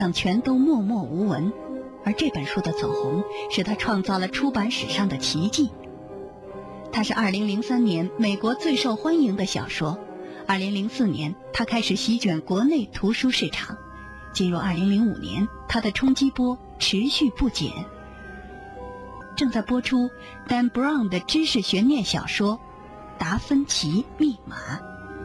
等全都默默无闻，而这本书的走红使他创造了出版史上的奇迹。它是2003年美国最受欢迎的小说，2004年它开始席卷国内图书市场，进入2005年，它的冲击波持续不减。正在播出Dan Brown 的知识悬念小说《达芬奇密码》。